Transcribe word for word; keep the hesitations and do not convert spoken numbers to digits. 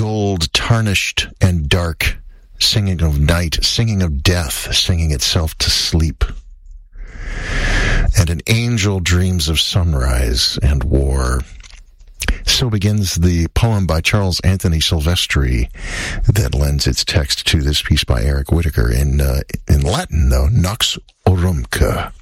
gold, tarnished and dark, singing of night, singing of death, singing itself to sleep. And an angel dreams of sunrise and war. So begins the poem by Charles Anthony Silvestri that lends its text to this piece by Eric Whitacre in, uh, in Latin, though, Nox Orumque.